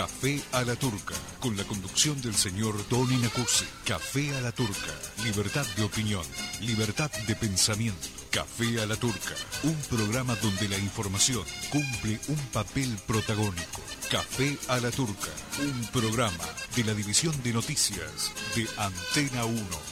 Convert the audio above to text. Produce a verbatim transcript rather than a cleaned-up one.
Café a la Turca, con la conducción del señor Tony Nacuzzi. Café a la Turca, libertad de opinión, libertad de pensamiento. Café a la Turca, un programa donde la información cumple un papel protagónico. Café a la Turca, un programa de la División de Noticias de Antena uno.